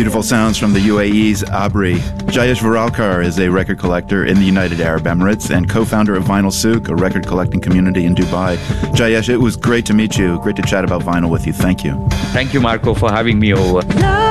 Beautiful sounds from the UAE's Abri. Jayesh Viralkar is a record collector in the United Arab Emirates and co-founder of Vinyl Souk, a record collecting community in Dubai. Jayesh, it was great to meet you. Great to chat about vinyl with you. Thank you. Thank you, Marco, for having me over.